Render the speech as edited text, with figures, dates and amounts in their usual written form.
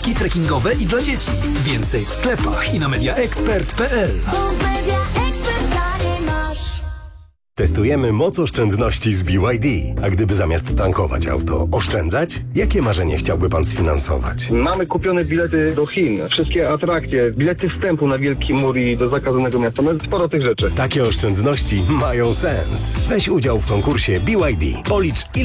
Paski trekkingowe i dla dzieci. Więcej w sklepach i na mediaexpert.pl. Testujemy moc oszczędności z BYD. A gdyby zamiast tankować auto oszczędzać? Jakie marzenie chciałby pan sfinansować? Mamy kupione bilety do Chin, wszystkie atrakcje, bilety wstępu na Wielki Mur i do zakazanego miasta. No sporo tych rzeczy. Takie oszczędności mają sens. Weź udział w konkursie BYD. Policz,